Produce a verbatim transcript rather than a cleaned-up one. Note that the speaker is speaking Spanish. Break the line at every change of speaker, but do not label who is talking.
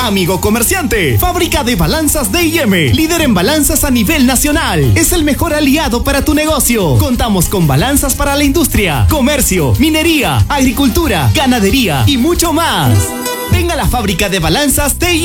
Amigo comerciante, Fábrica de Balanzas D y M, líder en balanzas a nivel nacional. Es el mejor aliado para tu negocio. Contamos con balanzas para la industria, comercio, minería, agricultura, ganadería y mucho más. Venga a la Fábrica de Balanzas D y M.